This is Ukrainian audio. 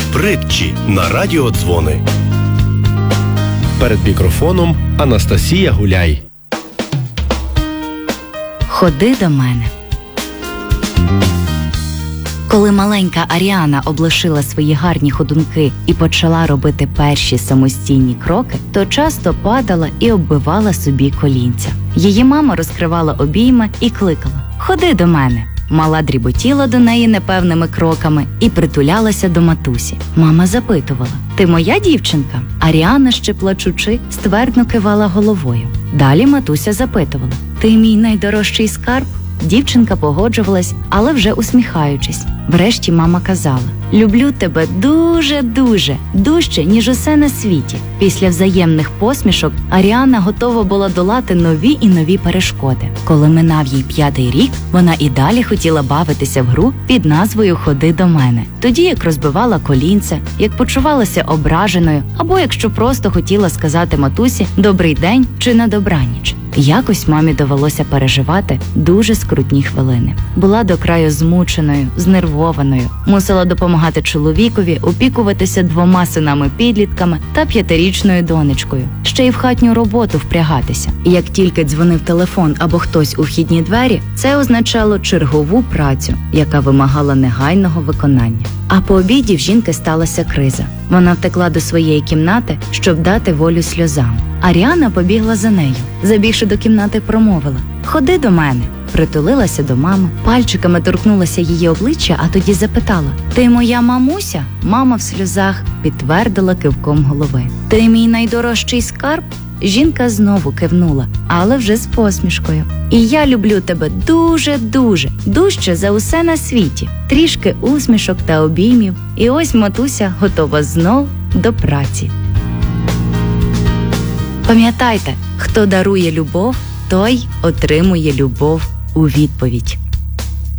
Притчі на радіодзвони. Перед мікрофоном Анастасія Гуляй. Ходи до мене. Коли маленька Аріана облишила свої гарні ходунки і почала робити перші самостійні кроки, то часто падала і оббивала собі колінця. Її мама розкривала обійми і кликала: «Ходи до мене». Мала дріботіла до неї непевними кроками і притулялася до матусі. Мама запитувала: «Ти моя дівчинка?» Аріана, ще плачучи, ствердно кивала головою. Далі матуся запитувала: «Ти мій найдорожчий скарб?» Дівчинка погоджувалась, але вже усміхаючись. Врешті мама казала: «Люблю тебе дуже-дуже, дужче, ніж усе на світі». Після взаємних посмішок Аріана готова була долати нові і нові перешкоди. Коли минав їй 5-й рік, вона і далі хотіла бавитися в гру під назвою «Ходи до мене». Тоді як розбивала колінця, як почувалася ображеною, або якщо просто хотіла сказати матусі «добрий день» чи «на добраніч». Якось мамі довелося переживати дуже скрутні хвилини. Була до краю змученою, знервованою, мусила допомагати чоловікові, опікуватися 2 синами-підлітками та 5-річною донечкою, ще й в хатню роботу впрягатися. І як тільки дзвонив телефон або хтось у вхідні двері, це означало чергову працю, яка вимагала негайного виконання. А по обіді в жінки сталася криза. Вона втекла до своєї кімнати, щоб дати волю сльозам. Аріана побігла за нею. Забігши до кімнати, промовила: «Ходи до мене». Притулилася до мами, пальчиками торкнулася її обличчя, а тоді запитала: «Ти моя мамуся?» Мама в сльозах підтвердила кивком голови. «Ти мій найдорожчий скарб?» Жінка знову кивнула, але вже з посмішкою. «І я люблю тебе дуже-дуже, дужче за усе на світі». Трішки усмішок та обіймів, і ось матуся готова знов до праці. Пам'ятайте, хто дарує любов, той отримує любов у відповідь.